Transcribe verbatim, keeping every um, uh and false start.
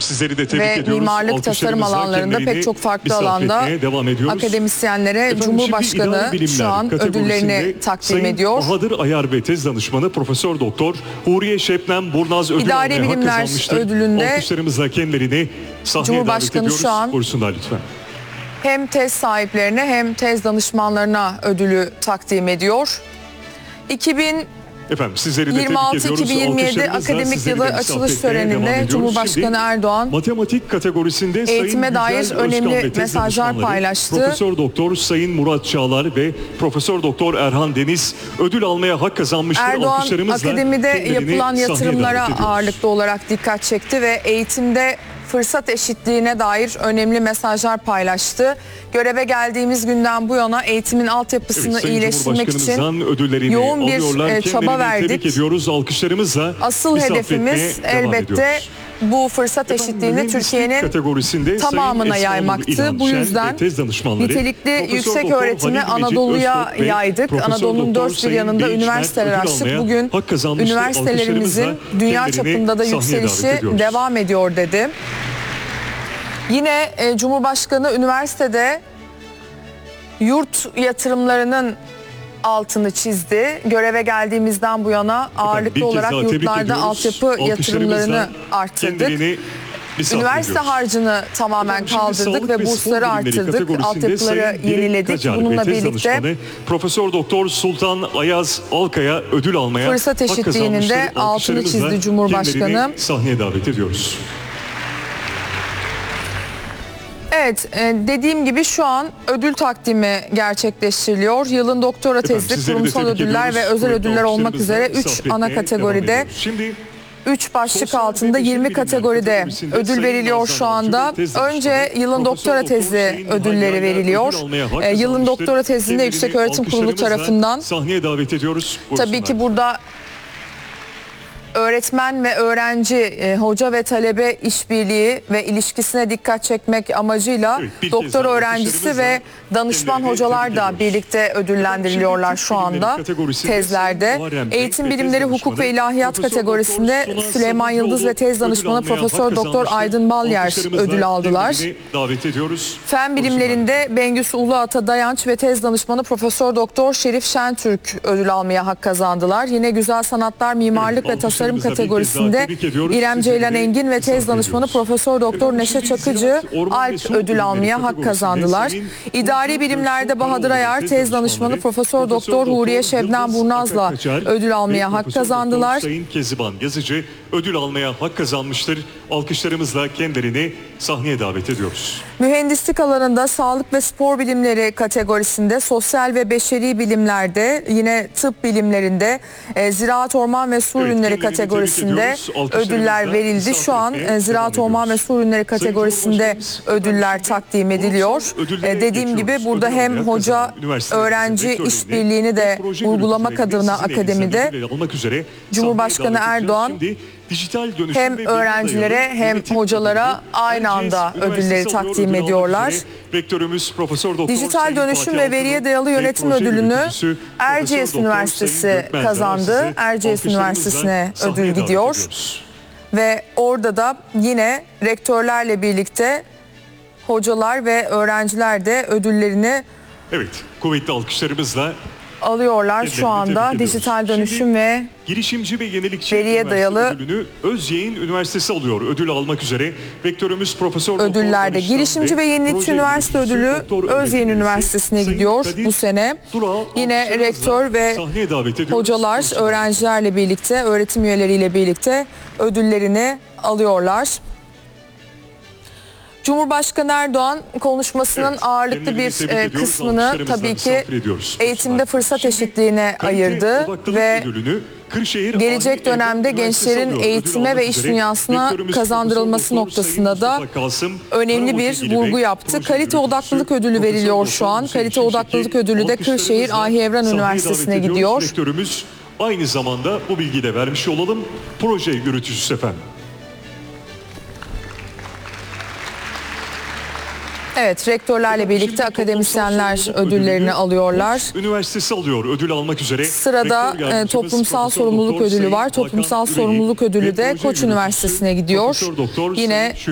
Sizleri de tebrik ve ediyoruz. mimarlık, tasarım alanlarında pek çok farklı alanda akademisyenlere Efendim, Cumhurbaşkanı şu an ödüllerini takdim Sayın ediyor. Bahadır Ayar ve tez danışmanı Profesör Doktor Huriye Şebnem Burnaz ödül İdari almaya hak Bilimler kazanmıştır. Ödülünde Alkışlarımızla kendilerini sahneye Cumhurbaşkanı davet ediyoruz. şu an Buyursunlar lütfen. hem tez sahiplerine hem tez danışmanlarına ödülü takdim ediyor. iki bin Efendim sizleri de tebrik yirmi altı ediyoruz. iki bin yirmi yedi Alkışlarımızla akademik sizleri yılı de açılış misafir etmeye devam töreninde ediyoruz. Cumhurbaşkanı Şimdi Erdoğan matematik kategorisinde eğitime Sayın dair Güzel önemli Özkan ve tez mesajlar danışmanları, paylaştı. Profesör Doktor Sayın Murat Çağlar ve Profesör Doktor Erhan Deniz ödül almaya hak kazanmıştır. Erdoğan Alkışlarımızla akademide kendilerini yapılan sahneye yatırımlara davet ediyoruz. ağırlıklı olarak dikkat çekti ve eğitimde fırsat eşitliğine dair önemli mesajlar paylaştı. Göreve geldiğimiz günden bu yana eğitimin altyapısını Evet, Sayın iyileştirmek için ödüllerini yoğun bir alıyorlar. e, çaba Kendilerini verdik. tebrik ediyoruz. Alkışlarımızla Asıl misafir hedefimiz etmeye devam elbette ediyoruz. bu fırsat Efendim, eşitliğini mühendislik Türkiye'nin kategorisinde tamamına Sayın Esma Nur yaymaktı. İlhan Bu Şen yüzden ve tez danışmanları, nitelikli Profesör yüksek Doktor öğretimi Halil Mecit Anadolu'ya Öztürk ve yaydık. Profesör Anadolu'nun Doktor dört bir Sayın yanında Değişmen üniversiteler ödül açtık. almaya Bugün hak kazanmıştır. üniversitelerimizin Alkışlarımızla dünya kendilerini çapında da sahneye davet yükselişi ediyoruz. devam ediyor dedi. Yine e, Cumhurbaşkanı üniversitede yurt yatırımlarının altını çizdi. Göreve geldiğimizden bu yana ağırlıklı bir kez olarak daha tebrik yurtlarda ediyoruz. altyapı yatırımlarını Alkışlarımızla arttırdık. kendilerini misafir Üniversite ediyoruz. harcını tamamen Efendim, şimdi kaldırdık sağlık ve ve bursları spor bilimleri arttırdık. kategorisinde Altyapıları Sayın Dilek yeniledik. Kacar ve Bununla tez birlikte danışmanı Profesör Doktor Sultan Ayaz Alkaya ödül almaya fırsat hak eşitliğinin de kazanmıştır. altını Alkışlarımızla çizdi Cumhurbaşkanı. kendilerini sahneye davet ediyoruz. Evet, e, dediğim gibi şu an ödül takdimi gerçekleştiriliyor. Yılın doktora Efendim, tezi, sizleri de kurumsal tebrik ödüller ediyoruz. ve özel Kuvvetli ödüller olmak üzere alkışlarımızla üç misafir ana etmeye devam kategoride, ediyoruz. Şimdi üç başlık Sosyal altında ve Beşeri yirmi Bilimler kategoride kategorisinde ödül Sayın veriliyor Nazan şu anda. Avcı ve tez danışmanı, Önce yılın Profesör doktora Doktor tezi Sayın ödülleri Hayyan veriliyor. ödül almaya hak E, Yılın kazanmıştır. doktora tezinde Kendilerini Yüksek Öğretim Kurulu alkışlarımızla tarafından sahneye davet ediyoruz. tabii Buyursunlar. ki burada öğretmen ve öğrenci, e, hoca ve talebe işbirliği ve ilişkisine dikkat çekmek amacıyla Evet, bir kez doktor daha öğrencisi alkışlarımızla ve danışman kendilerini hocalar tebrik da ediyoruz. birlikte ödüllendiriliyorlar şu anda tezlerde. Eğitim Bilimleri, Hukuk ve İlahiyat kategorisinde Süleyman Yıldız ve tez danışmanı Profesör Doktor Aydın Balyer ödül aldılar. Davet ediyoruz. Fen bilimlerinde Bengüsü Uluata Dayanç ve tez danışmanı Profesör Doktor Şerif Şentürk ödül almaya hak kazandılar. Yine Güzel Sanatlar, Mimarlık Evet, ve Tasarım alkışlarımızla bir kez daha kategorisinde tebrik ediyoruz. İrem Sizleri Ceylan de Engin ve tez misafir danışmanı ediyoruz. Profesör Doktor Efendim, Neşe şimdi Çakıcı Ziraat, Orman ve Alp Su ödül Bilimleri almaya hak kategorisinde kazandılar. Sayın İdari Burcu Bilimlerde Gülsün Bahadır Karaoğlu Ayar tez tez danışmanı danışmanı, Profesör Doktor Huriye Yıldız Şebnem Burnaz'la Akakaçar ödül almaya ve hak Profesör kazandılar. Doktor Sayın Keziban Yazıcı ödül almaya hak kazanmıştır. Alkışlarımızla kendilerini sahneye davet ediyoruz. Mühendislik alanında sağlık ve spor bilimleri kategorisinde, sosyal ve beşeri bilimlerde, yine tıp bilimlerinde, e, ziraat, orman ve su Evet, ürünleri kendilerini tebrik kategorisinde ediyoruz. Alkışlarımızla ödüller verildi. misafir Şu an etmeye e, ziraat, devam orman ve ediyoruz. su ürünleri Sayın kategorisinde Cumhurbaşkanımız, ödüller efendim, takdim ediliyor. kurumsal ödüllere E, dediğim gibi geçiyoruz. burada Ödül hem almaya hoca kazanan üniversitelerimizin öğrenci rektörlerini işbirliğini de ve proje uygulamak yürütücülerini adına sizin elinizden akademide ödülleri almak üzere Cumhurbaşkanı sahneye davet Erdoğan ediyoruz. Şimdi dijital dönüşüm hem ve bilgi öğrencilere dayalı hem yönetim hocalara ödülünü aynı Erciyes anda Üniversitesi ödülleri alıyor. takdim Ödül almak ediyorlar. üzere Rektörümüz Profesör Doktor Dijital Sayın dönüşüm Fatih ve veriye Altınok dayalı ve yönetim proje ödülünü yürütücüsü Erciyes Profesör Doktor Üniversitesi Sayın Gökmen Zarar kazandı. sizi Erciyes alkışlarımızla Üniversitesi'ne sahneye ödül davet gidiyor. ediyoruz. Ve orada da yine rektörlerle birlikte hocalar ve öğrenciler de ödüllerini Evet, kuvvetli alkışlarımızla alıyorlar şu kendilerini anda. tebrik ediyoruz. Dijital dönüşüm Şimdi, ve girişimci ve yenilikçi veriye üniversite dayalı ödülünü Özyeğin Üniversitesi alıyor. Ödül almak üzere rektörümüz Profesör Doktor ödüllerde. Danışman Girişimci ve Yenilikçi proje Üniversite yürütücüsü Ödülü Doktor Özyeğin öğretim Üniversitesi'ne üyesi gidiyor Sayın bu sene. Durağı Yine alkışlarımızla rektör ve sahneye davet ediyoruz. hocalar Buyursunlar. öğrencilerle birlikte, öğretim üyeleriyle birlikte ödüllerini alıyorlar. Cumhurbaşkanı Erdoğan konuşmasının Evet, ağırlıklı kendilerini bir tebrik e, ediyoruz. kısmını Alkışlarımızla tabii ki misafir ediyoruz. eğitimde Buyursunlar. fırsat Şimdi eşitliğine kalite ayırdı odaklılık ve ödülünü Kırşehir gelecek Ahmet dönemde Evren Üniversitesi gençlerin alıyor. eğitime Ödül ve almak iş üzere dünyasına rektörümüz kazandırılması Profesör Doktor noktasında Sayın da Mustafa Kasım, önemli Karamoğlu bir gibi vurgu yaptı. proje Kalite yürütücüsü odaklılık ödülü Profesör veriliyor Doktor şu an. Hüseyin Kalite odaklılık Şimşek'i ödülü de Kırşehir alkışlarımızla Ahi Evren sahneye Üniversitesi'ne davet ediyoruz. gidiyor. Rektörümüz aynı zamanda bu bilgiyi de vermiş olalım. Proje yürütücüsü efendim. Evet, rektörlerle birlikte Şimdi akademisyenler toplumsal sorumluluk ödüllerini ödülünü alıyorlar. Koç Üniversitesi alıyor ödül almak üzere. Sırada Rektör e, yardımcımız toplumsal Profesör sorumluluk Doktor ödülü Sayın var. Hakan Toplumsal Üreli sorumluluk ve ödülü de proje Koç yürütücüsü Üniversitesi'ne gidiyor. Profesör Doktor Yine Sayın